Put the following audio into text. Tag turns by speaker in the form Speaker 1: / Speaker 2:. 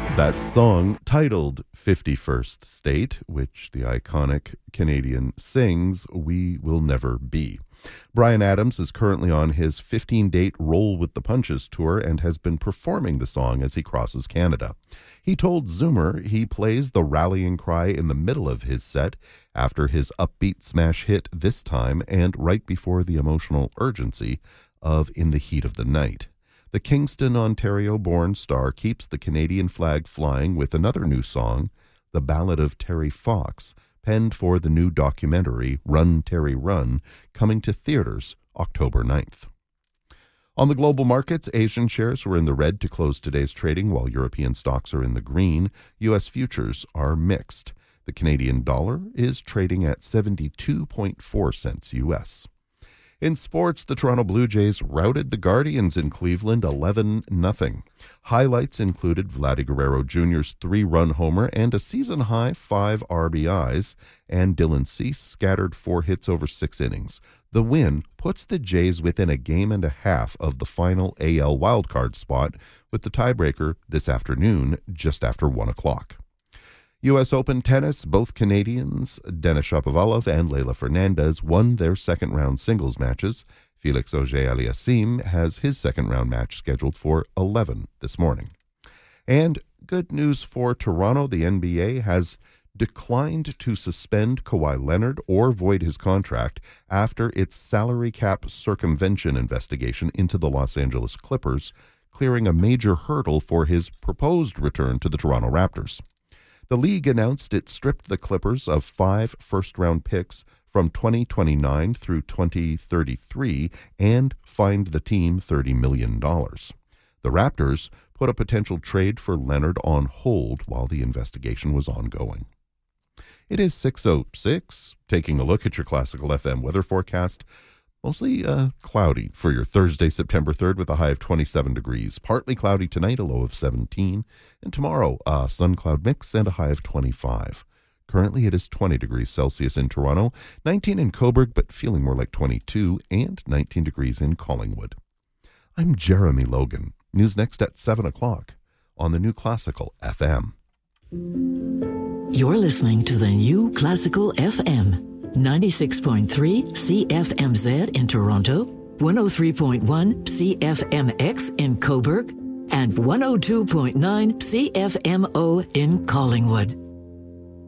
Speaker 1: That song, titled 51st State, which the iconic Canadian sings, We Will Never Be. Bryan Adams is currently on his 15-date Roll with the Punches tour and has been performing the song as he crosses Canada. He told Zoomer he plays the rallying cry in the middle of his set after his upbeat smash hit This Time and right before the emotional urgency of In the Heat of the Night. The Kingston, Ontario-born star keeps the Canadian flag flying with another new song, The Ballad of Terry Fox, penned for the new documentary Run, Terry, Run, coming to theaters October 9th. On the global markets, Asian shares were in the red to close today's trading, while European stocks are in the green. U.S. futures are mixed. The Canadian dollar is trading at 72.4 cents U.S. In sports, the Toronto Blue Jays routed the Guardians in Cleveland 11-0. Highlights included Vladdy Guerrero Jr.'s 3-run homer and a season-high 5 RBIs, and Dylan Cease scattered 4 hits over 6 innings. The win puts the Jays within a game and a half of the final AL wildcard spot, with the tiebreaker this afternoon just after 1 o'clock. U.S. Open tennis, both Canadians, Denis Shapovalov and Leylah Fernandez, won their second-round singles matches. Felix Auger-Aliassime has his second-round match scheduled for 11 this morning. And good news for Toronto, the NBA has declined to suspend Kawhi Leonard or void his contract after its salary cap circumvention investigation into the Los Angeles Clippers, clearing a major hurdle for his proposed return to the Toronto Raptors. The league announced it stripped the Clippers of 5 first-round picks from 2029 through 2033 and fined the team $30 million. The Raptors put a potential trade for Leonard on hold while the investigation was ongoing. It is 6:06. Taking a look at your Classical FM weather forecast. Mostly cloudy for your Thursday, September 3rd, with a high of 27 degrees. Partly cloudy tonight, a low of 17. And tomorrow, sun-cloud mix and a high of 25. Currently, it is 20 degrees Celsius in Toronto, 19 in Cobourg, but feeling more like 22, and 19 degrees in Collingwood. I'm Jeremy Logan. News next at 7 o'clock on the New Classical FM.
Speaker 2: You're listening to the New Classical FM. 96.3 CFMZ in Toronto, 103.1 CFMX in Cobourg, and 102.9 CFMO in Collingwood.